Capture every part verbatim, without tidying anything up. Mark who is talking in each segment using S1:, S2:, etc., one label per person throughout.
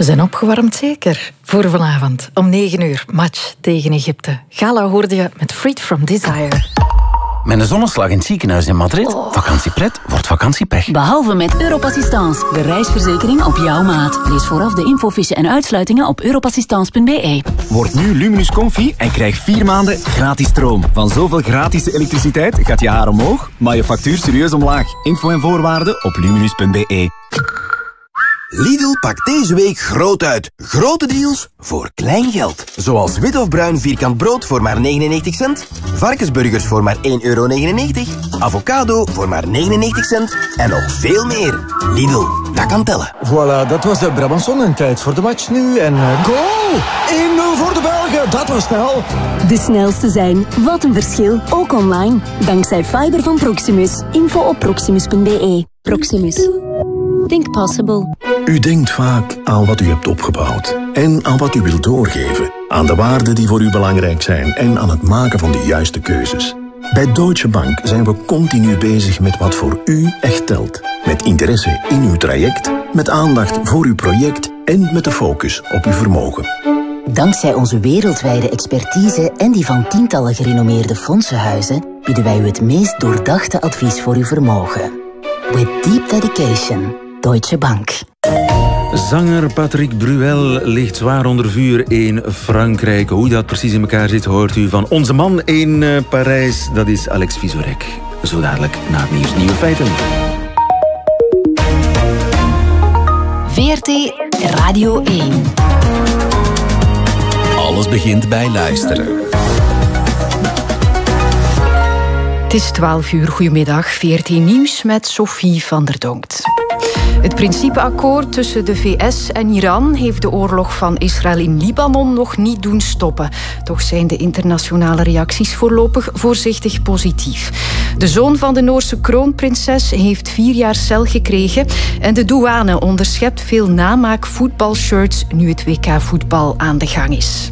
S1: We zijn opgewarmd zeker voor vanavond. Om negen uur, match tegen Egypte. Gala hoorde je met Freed from Desire.
S2: Met een zonneslag in het ziekenhuis in Madrid. Oh. Vakantiepret wordt vakantiepech.
S3: Behalve met Europassistance, de reisverzekering op jouw maat. Lees vooraf de infofiche en uitsluitingen op europassistance punt b e.
S4: Word nu Luminus Comfy en krijg vier maanden gratis stroom. Van zoveel gratis elektriciteit gaat je haar omhoog, maar je factuur serieus omlaag. Info en voorwaarden op luminus punt b e.
S5: Lidl pakt deze week groot uit. Grote deals voor klein geld. Zoals wit of bruin vierkant brood voor maar negenennegentig cent. Varkensburgers voor maar één euro negenennegentig. Avocado voor maar negenennegentig cent. En nog veel meer. Lidl, dat kan tellen.
S6: Voilà, dat was de Brabanson en tijd voor de match nu. En uh, goal! één nul voor de Belgen, dat was snel.
S3: De snelste zijn. Wat een verschil. Ook online. Dankzij fiber van Proximus. Info op proximus punt b e. Proximus. Think possible.
S7: U denkt vaak aan wat u hebt opgebouwd en aan wat u wilt doorgeven, aan de waarden die voor u belangrijk zijn en aan het maken van de juiste keuzes. Bij Deutsche Bank zijn we continu bezig met wat voor u echt telt. Met interesse in uw traject, met aandacht voor uw project en met de focus op uw vermogen.
S3: Dankzij onze wereldwijde expertise en die van tientallen gerenommeerde fondsenhuizen bieden wij u het meest doordachte advies voor uw vermogen. With deep dedication. Deutsche Bank.
S2: Zanger Patrick Bruel ligt zwaar onder vuur in Frankrijk. Hoe dat precies in elkaar zit, hoort u van onze man in uh, Parijs. Dat is Alex Vizorek. Zo dadelijk na het nieuws, nieuwe feiten.
S3: V R T Radio één.
S8: Alles begint bij luisteren.
S1: Het is twaalf uur, goedemiddag. V R T Nieuws met Sophie van der Donkt. Het principeakkoord tussen de V S en Iran heeft de oorlog van Israël in Libanon nog niet doen stoppen. Toch zijn de internationale reacties voorlopig voorzichtig positief. De zoon van de Noorse kroonprinses heeft vier jaar cel gekregen en de douane onderschept veel namaak voetbalshirts nu het W K-voetbal aan de gang is.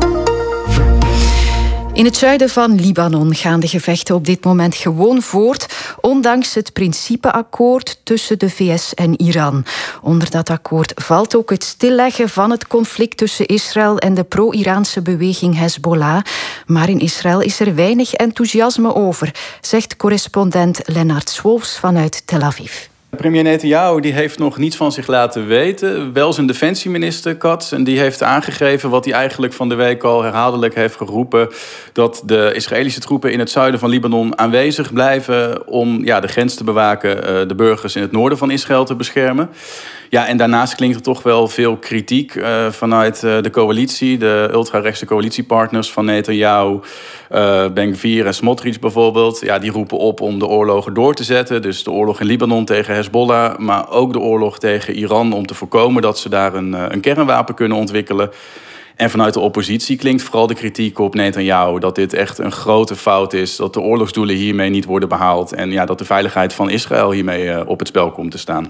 S1: In het zuiden van Libanon gaan de gevechten op dit moment gewoon voort, ondanks het principeakkoord tussen de V S en Iran. Onder dat akkoord valt ook het stilleggen van het conflict tussen Israël en de pro-Iraanse beweging Hezbollah. Maar in Israël is er weinig enthousiasme over, zegt correspondent Lennart Swolfs vanuit Tel Aviv.
S9: Premier Netanyahu die heeft nog niets van zich laten weten. Wel zijn defensieminister Katz. En die heeft aangegeven wat hij eigenlijk van de week al herhaaldelijk heeft geroepen. Dat de Israëlische troepen in het zuiden van Libanon aanwezig blijven om ja, de grens te bewaken, de burgers in het noorden van Israël te beschermen. Ja, en daarnaast klinkt er toch wel veel kritiek uh, vanuit uh, de coalitie, de ultrarechtse coalitiepartners van Netanyahu, uh, Ben-Gvir en Smotrich bijvoorbeeld. Ja, die roepen op om de oorlogen door te zetten. Dus de oorlog in Libanon tegen Hezbollah, maar ook de oorlog tegen Iran om te voorkomen dat ze daar een, een kernwapen kunnen ontwikkelen. En vanuit de oppositie klinkt vooral de kritiek op Netanyahu dat dit echt een grote fout is, dat de oorlogsdoelen hiermee niet worden behaald en ja, dat de veiligheid van Israël hiermee uh, op het spel komt te staan.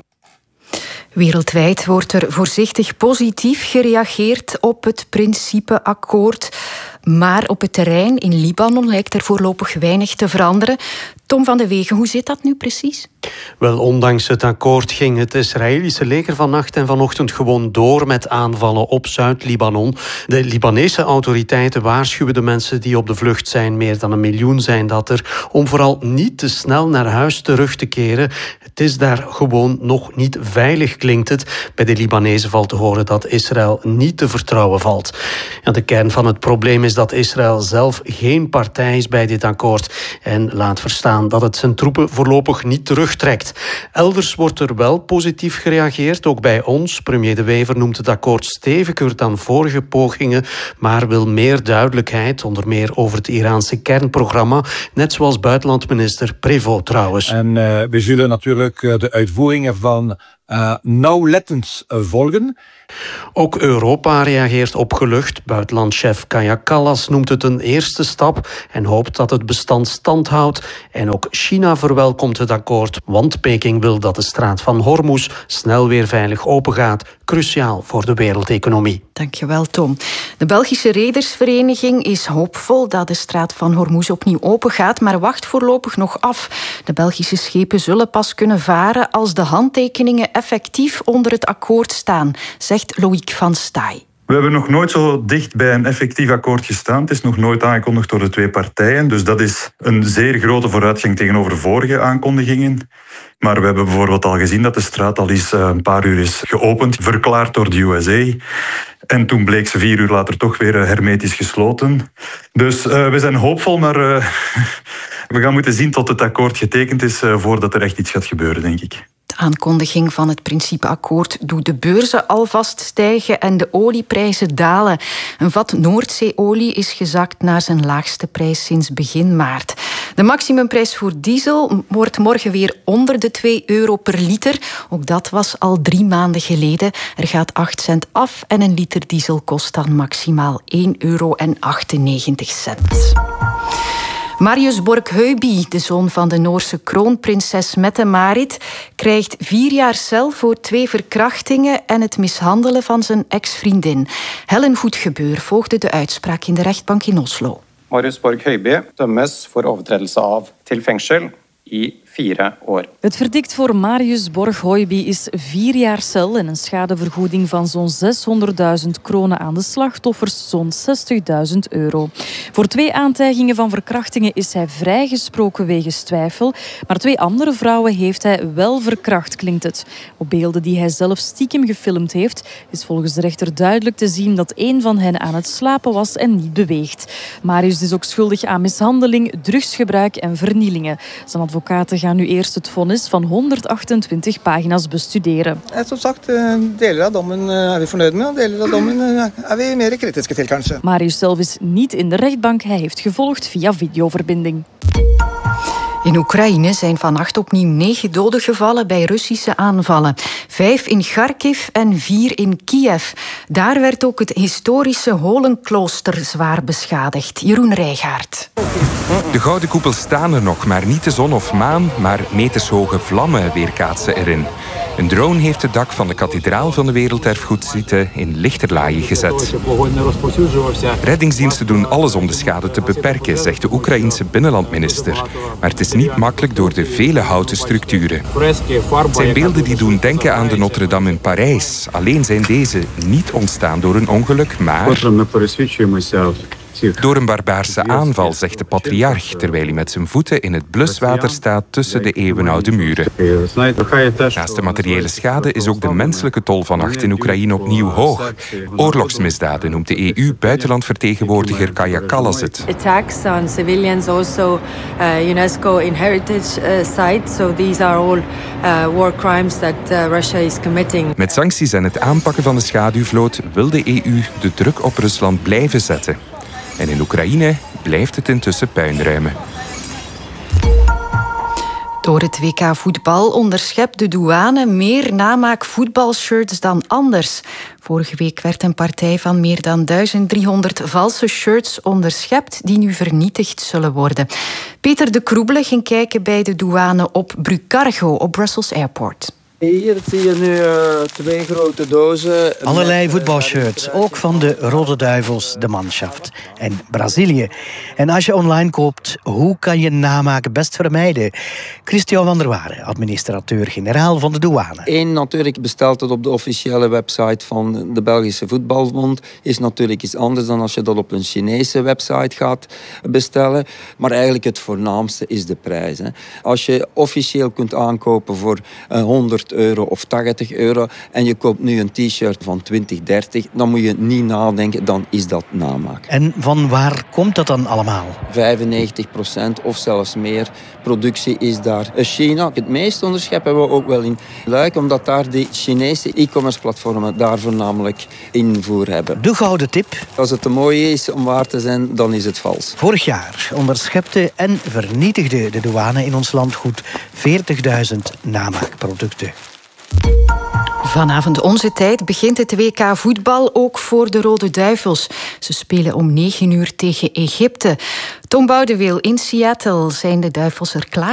S1: Wereldwijd wordt er voorzichtig positief gereageerd op het principeakkoord. Maar op het terrein in Libanon lijkt er voorlopig weinig te veranderen. Tom van de Wegen, hoe zit dat nu precies?
S10: Wel, ondanks het akkoord ging het Israëlische leger vannacht en vanochtend gewoon door met aanvallen op Zuid-Libanon. De Libanese autoriteiten waarschuwen de mensen die op de vlucht zijn, meer dan een miljoen zijn dat er, om vooral niet te snel naar huis terug te keren. Het is daar gewoon nog niet veilig, klinkt het. Bij de Libanezen valt te horen dat Israël niet te vertrouwen valt. Ja, de kern van het probleem is dat Israël zelf geen partij is bij dit akkoord en laat verstaan dat het zijn troepen voorlopig niet terugtrekt. Elders wordt er wel positief gereageerd, ook bij ons. Premier De Wever noemt het akkoord steviger dan vorige pogingen, maar wil meer duidelijkheid, onder meer over het Iraanse kernprogramma, net zoals buitenlandminister Prévost trouwens.
S11: En uh, we zullen natuurlijk uh, de uitvoeringen van uh, nauwlettend uh, volgen.
S10: Ook Europa reageert opgelucht. Buitenlandchef Kaja Kallas noemt het een eerste stap en hoopt dat het bestand stand houdt. En ook China verwelkomt het akkoord, want Peking wil dat de straat van Hormuz snel weer veilig opengaat. Cruciaal voor de wereldeconomie.
S1: Dankjewel, Tom. De Belgische Redersvereniging is hoopvol dat de straat van Hormuz opnieuw opengaat, maar wacht voorlopig nog af. De Belgische schepen zullen pas kunnen varen als de handtekeningen effectief onder het akkoord staan, zegt Loïc van Staaij.
S12: We hebben nog nooit zo dicht bij een effectief akkoord gestaan. Het is nog nooit aangekondigd door de twee partijen. Dus dat is een zeer grote vooruitgang tegenover vorige aankondigingen. Maar we hebben bijvoorbeeld al gezien dat de straat al eens een paar uur is geopend, verklaard door de U S A. En toen bleek ze vier uur later toch weer hermetisch gesloten. Dus uh, we zijn hoopvol, maar uh, we gaan moeten zien tot het akkoord getekend is uh, voordat er echt iets gaat gebeuren, denk ik.
S1: De aankondiging van het principeakkoord doet de beurzen alvast stijgen en de olieprijzen dalen. Een vat Noordzeeolie is gezakt naar zijn laagste prijs sinds begin maart. De maximumprijs voor diesel wordt morgen weer onder de twee euro per liter. Ook dat was al drie maanden geleden. Er gaat acht cent af en een liter diesel kost dan maximaal één euro achtennegentig. Marius Borg-Heuby, de zoon van de Noorse kroonprinses Mette-Marit, krijgt vier jaar cel voor twee verkrachtingen en het mishandelen van zijn ex-vriendin. Helen Goedgebeur volgde de uitspraak in de rechtbank in Oslo.
S13: Marius Borg-Heuby dømmes voor overtredelse av til fengsel i vier år.
S14: Het verdict voor Marius Borg-Heuby is vier jaar cel en een schadevergoeding van zo'n zeshonderdduizend kronen aan de slachtoffers, zo'n zestigduizend euro. Voor twee aantijgingen van verkrachtingen is hij vrijgesproken wegens twijfel, maar twee andere vrouwen heeft hij wel verkracht, klinkt het. Op beelden die hij zelf stiekem gefilmd heeft, is volgens de rechter duidelijk te zien dat een van hen aan het slapen was en niet beweegt. Marius is ook schuldig aan mishandeling, drugsgebruik en vernielingen. Zijn advocaten gaan nu eerst het vonnis van honderdachtentwintig pagina's bestuderen.
S15: Som sagt, deler av dommen er we fornøyd med, deler av dommen er we meer kritiske til, kanskje.
S14: Marius zelf is niet in de rechtbank, hij heeft gevolgd via videoverbinding.
S1: In Oekraïne zijn vannacht opnieuw negen doden gevallen bij Russische aanvallen. Vijf in Kharkiv en vier in Kiev. Daar werd ook het historische Holenklooster zwaar beschadigd. Jeroen Rijgaard.
S16: De gouden koepels staan er nog, maar niet de zon of maan, maar metershoge vlammen weerkaatsen erin. Een drone heeft het dak van de kathedraal van de Werelderfgoedsite in lichterlaaien gezet. Reddingsdiensten doen alles om de schade te beperken, zegt de Oekraïense binnenlandminister. Maar het is niet makkelijk door de vele houten structuren. Het zijn beelden die doen denken aan de Notre-Dame in Parijs. Alleen zijn deze niet ontstaan door een ongeluk, maar door een barbaarse aanval, zegt de patriarch, terwijl hij met zijn voeten in het bluswater staat tussen de eeuwenoude muren. Naast de materiële schade is ook de menselijke tol vannacht in Oekraïne opnieuw hoog. Oorlogsmisdaden noemt de E U-buitenlandvertegenwoordiger Kaja Kallas het.
S17: Attacks on civilians, also uh, UNESCO in heritage uh, sites, so these are all uh, war crimes that uh, Russia is committing.
S16: Met sancties en het aanpakken van de schaduwvloot wil de E U de druk op Rusland blijven zetten. En in Oekraïne blijft het intussen puinruimen.
S1: Door het W K voetbal onderschept de douane meer namaak voetbalshirts dan anders. Vorige week werd een partij van meer dan duizend driehonderd valse shirts onderschept die nu vernietigd zullen worden. Peter de Kroebele ging kijken bij de douane op Brucargo op Brussels Airport.
S18: Hier zie je nu uh, twee grote dozen.
S19: Allerlei voetbalshirts, ook van de Rode Duivels, de Manschaft en Brazilië. En als je online koopt, hoe kan je namaak best vermijden? Christian van der Waren, administrateur-generaal van de douane.
S18: Eén, natuurlijk bestelt het op de officiële website van de Belgische Voetbalbond. Is natuurlijk iets anders dan als je dat op een Chinese website gaat bestellen. Maar eigenlijk het voornaamste is de prijs. Hè. Als je officieel kunt aankopen voor uh, honderd euro of tachtig euro en je koopt nu een t-shirt van twintig, dertig, dan moet je niet nadenken, dan is dat namaak.
S19: En van waar komt dat dan allemaal?
S18: vijfennegentig procent of zelfs meer productie is daar. China, het meest onderschep hebben we ook wel in Luik, omdat daar de Chinese e-commerce platformen daar voornamelijk invoer hebben.
S19: De gouden tip.
S18: Als het te mooi is om waar te zijn, dan is het vals.
S19: Vorig jaar onderschepte en vernietigde de douane in ons land goed veertigduizend namaakproducten.
S1: Vanavond onze tijd begint het W K voetbal ook voor de Rode Duivels. Ze spelen om negen uur tegen Egypte. Tom Boudeweel in Seattle. Zijn de Duivels er klaar